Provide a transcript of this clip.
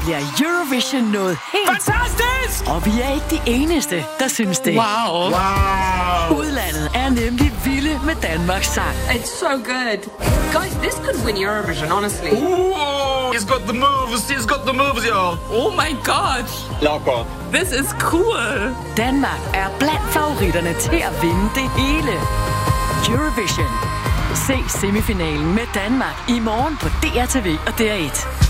bliver Eurovision noget helt... Fantastisk! Og vi er ikke de eneste, der synes det. Wow. Udlandet er nemlig vilde med Danmarks sang. It's so good. Guys, this could win Eurovision, honestly. Ooh, he's got the moves, y'all. Oh my god. Locker. This is cool. Danmark er blandt favoritterne til at vinde det hele. Eurovision. Se semifinalen med Danmark i morgen på DRTV og DR1.